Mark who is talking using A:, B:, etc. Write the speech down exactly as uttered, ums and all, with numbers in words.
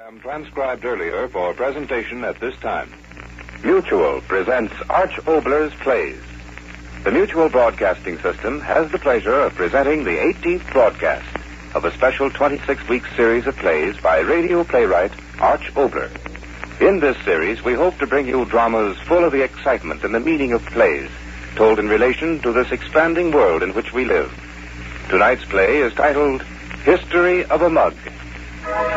A: program transcribed earlier for presentation at this time.
B: Mutual presents Arch Obler's Plays. The Mutual Broadcasting System has the pleasure of presenting the eighteenth broadcast of a special twenty-six week series of plays by radio playwright Arch Obler. In this series, we hope to bring you dramas full of the excitement and the meaning of plays, told in relation to this expanding world in which we live. Tonight's play is titled History of a Mug.